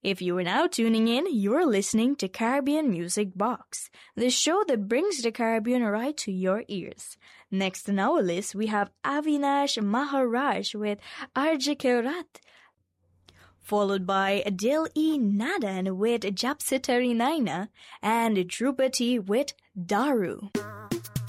If you are now tuning in, you're listening to Caribbean Music Box, the show that brings the Caribbean right to your ears. Next on our list, we have Avinash Maharaj with Arje Kerat, followed by Adil E. Nadan with Japsitari Naina, and Drupati with Daru.